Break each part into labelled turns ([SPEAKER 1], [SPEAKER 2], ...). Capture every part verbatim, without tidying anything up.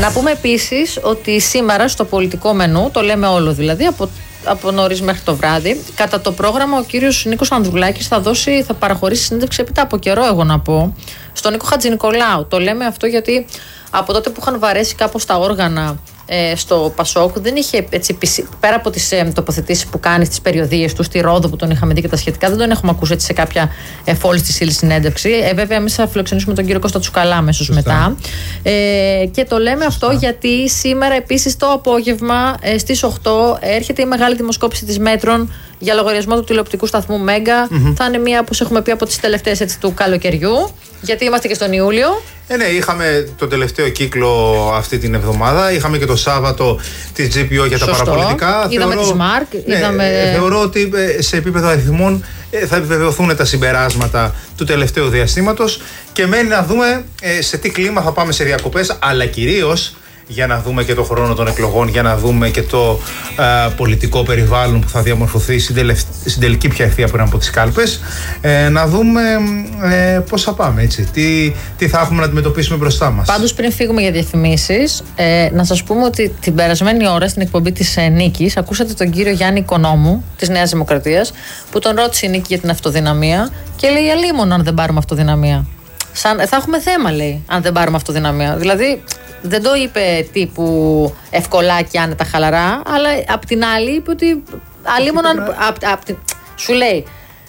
[SPEAKER 1] Να πούμε επίσης ότι σήμερα στο πολιτικό μενού, το λέμε όλο δηλαδή, από, από νωρίς μέχρι το βράδυ, κατά το πρόγραμμα ο κύριος Νίκος Ανδρουλάκης θα, δώσει, θα παραχωρήσει συνέντευξη έπειτα από καιρό, εγώ να πω, στον Νίκο Χατζηνικολάου. Το λέμε αυτό γιατί από τότε που είχαν βαρέσει κάπως τα όργανα ε, στο Πασόκ, δεν είχε έτσι, πέρα από τις ε, τοποθετήσεις που κάνει στις περιοδίες του, στη Ρόδο που τον είχαμε δει και τα σχετικά, δεν τον έχουμε ακούσει έτσι σε κάποια εφόλης της ύλης συνέντευξη. Ε, βέβαια, εμείς θα φιλοξενήσουμε τον κύριο Κώστα Τσουκαλά αμέσως μετά. Ε, και το λέμε Σωστά. αυτό γιατί σήμερα επίσης το απόγευμα ε, στις οκτώ έρχεται η μεγάλη δημοσκόπηση της Μέτρων για λογαριασμό του τηλεοπτικού σταθμού Μέγκα. Mm-hmm. Θα είναι μία, όπως έχουμε πει, από τις τελευταίες έτσι, του καλοκαιριού, γιατί είμαστε και στον Ιούλιο.
[SPEAKER 2] Ε, ναι, είχαμε το τελευταίο κύκλο αυτή την εβδομάδα. Είχαμε και το Σάββατο τη τζι πι ο για
[SPEAKER 1] Σωστό.
[SPEAKER 2] τα παραπολιτικά.
[SPEAKER 1] Είδαμε τη ΣΜΑΡΚ.
[SPEAKER 2] Ναι,
[SPEAKER 1] είδαμε...
[SPEAKER 2] Θεωρώ ότι σε επίπεδο αριθμών θα επιβεβαιωθούν τα συμπεράσματα του τελευταίου διαστήματος και μένει να δούμε σε τι κλίμα θα πάμε σε διακοπές, αλλά κυρίως για να δούμε και το χρόνο των εκλογών, για να δούμε και το α, πολιτικό περιβάλλον που θα διαμορφωθεί στην, τελευ... στην τελική πια ευθεία πριν από τις κάλπες, ε, να δούμε ε, πώς θα πάμε, έτσι, τι, τι θα έχουμε να αντιμετωπίσουμε μπροστά μας.
[SPEAKER 1] Πάντως, πριν φύγουμε για διαφημίσεις, ε, να σας πούμε ότι την περασμένη ώρα στην εκπομπή της ε, Νίκης ακούσατε τον κύριο Γιάννη Οικονόμου της Νέας Δημοκρατίας, που τον ρώτησε η Νίκη για την αυτοδυναμία και λέει αλίμονο αν δεν πάρουμε αυτοδυναμία. Σαν, θα έχουμε θέμα, λέει, αν δεν πάρουμε αυτοδυναμία. Δηλαδή, δεν το είπε τύπου ευκολάκι, άνετα, χαλαρά, αλλά απ' την άλλη είπε ότι αλίμονο, απ, απ, σου λέει,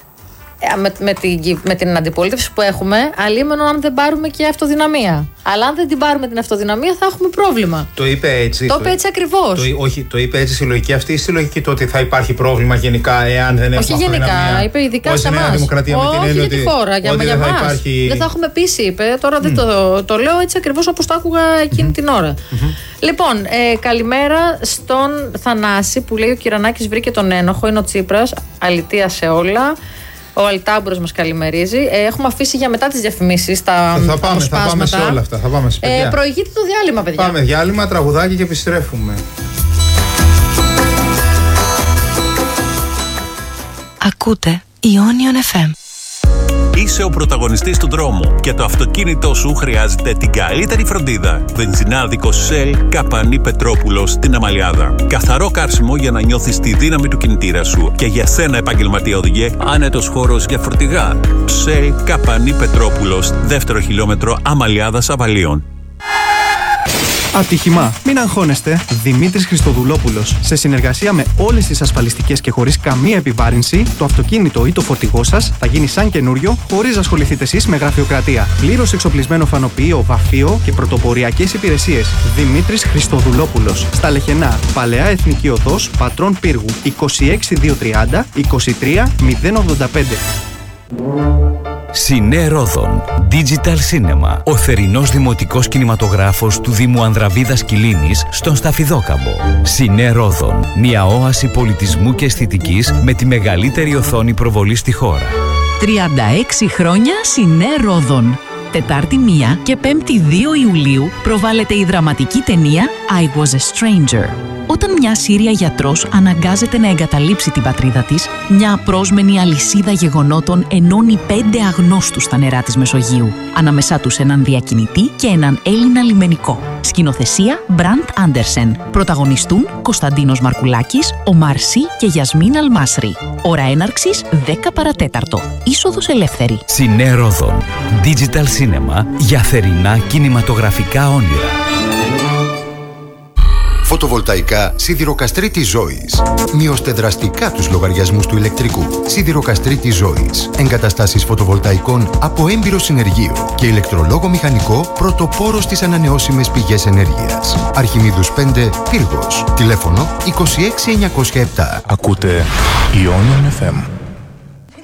[SPEAKER 1] με, με, την, με την αντιπολίτευση που έχουμε, αλίμονο αν δεν πάρουμε και αυτοδυναμία. Αλλά αν δεν την πάρουμε την αυτοδυναμία θα έχουμε πρόβλημα.
[SPEAKER 2] Το είπε έτσι.
[SPEAKER 1] Το είπε έτσι ακριβώς.
[SPEAKER 2] Το, όχι, το είπε έτσι στη λογική αυτή ή στη λογική το ότι θα υπάρχει πρόβλημα γενικά εάν δεν έχουμε αυτοδυναμία.
[SPEAKER 1] Όχι γενικά, είπε ειδικά σε εμάς. Όχι για τη χώρα, για, για εμάς. Υπάρχει... Δεν θα έχουμε πείσει, είπε. Τώρα mm. δεν το, το λέω έτσι ακριβώς όπως το άκουγα εκείνη mm-hmm. την ώρα. Mm-hmm. Λοιπόν, ε, καλημέρα στον Θανάση που λέει ο Κυρανάκης βρήκε τον ένοχο, είναι ο Τσίπρας, αλητεία σε όλα. Ο Αλτάμπουρος μας καλημερίζει. Ε, έχουμε αφήσει για μετά τις διαφημίσεις τα
[SPEAKER 2] θα, πάμε, θα πάμε σε όλα αυτά. Θα πάμε σε
[SPEAKER 1] ε, προηγείται το διάλειμμα, παιδιά.
[SPEAKER 2] Πάμε διάλειμμα, τραγουδάκι και επιστρέφουμε.
[SPEAKER 3] Ακούτε Ionion εφ εμ.
[SPEAKER 4] Είσαι ο πρωταγωνιστής του δρόμου και το αυτοκίνητό σου χρειάζεται την καλύτερη φροντίδα. Βενζινάδικο Shell Καπανή Πετρόπουλος στην Αμαλιάδα. Καθαρό καύσιμο για να νιώθεις τη δύναμη του κινητήρα σου. Και για σένα, επαγγελματία οδηγέ, άνετος χώρος για φορτηγά. Shell Καπανή Πετρόπουλος, δεύτερο χιλιόμετρο Αμαλιάδας Αβαλίων.
[SPEAKER 5] Ατύχημα. Μην αγχώνεστε. Δημήτρης Χριστοδουλόπουλος. Σε συνεργασία με όλες τις ασφαλιστικές και χωρίς καμία επιβάρυνση, το αυτοκίνητο ή το φορτηγό σας θα γίνει σαν καινούριο, χωρίς να ασχοληθείτε εσείς με γραφειοκρατία. Πλήρως εξοπλισμένο φανοποιείο, βαφείο και πρωτοποριακές υπηρεσίες. Δημήτρης Χριστοδουλόπουλος. Στα Λεχενά, Παλαιά Εθνική Οδός, Πατρών Πύργου, είκοσι έξι χιλιάδες διακόσια τριάντα είκοσι τρία μηδέν ογδόντα πέντε.
[SPEAKER 6] Σινέ Ρόδον Digital Cinema, ο θερινός δημοτικός κινηματογράφος του Δήμου Ανδραβίδας Κιλίνης στον Σταφιδόκαμπο. Σινέ Ρόδον, μια όαση πολιτισμού και αισθητικής με τη μεγαλύτερη οθόνη προβολή στη χώρα.
[SPEAKER 3] τριάντα έξι χρόνια Σινέ Ρόδον. Τετάρτη μία και Πέμπτη δύο Ιουλίου προβάλλεται η δραματική ταινία I Was a Stranger. Όταν μια Σύρια γιατρός αναγκάζεται να εγκαταλείψει την πατρίδα της, μια απρόσμενη αλυσίδα γεγονότων ενώνει πέντε αγνώστους στα νερά της Μεσογείου. Ανάμεσά τους έναν διακινητή και έναν Έλληνα λιμενικό. Σκηνοθεσία Μπραντ Άντερσεν. Πρωταγωνιστούν Κωνσταντίνος Μαρκουλάκης, Ομάρ Σι και Γιασμίν Αλμάσρη. Ώρα έναρξης δέκα παρατέταρτο. Είσοδος ελεύθερη.
[SPEAKER 6] Σινέ Ρόδον Digital Cinema για θερινά κινηματογραφικά όνειρα.
[SPEAKER 7] Φωτοβολταϊκά Σιδηροκαστρίτης Ζώης. Μειώστε δραστικά τους λογαριασμούς του ηλεκτρικού. Σιδηροκαστρίτης Ζώης. Εγκαταστάσεις φωτοβολταϊκών από έμπειρο συνεργείο και ηλεκτρολόγο μηχανικό πρωτοπόρο στις ανανεώσιμες πηγές ενέργειας. Αρχιμίδους πέντε, Πύργος. Τηλέφωνο είκοσι έξι εννιακόσια επτά.
[SPEAKER 8] Ακούτε Ionion εφ εμ.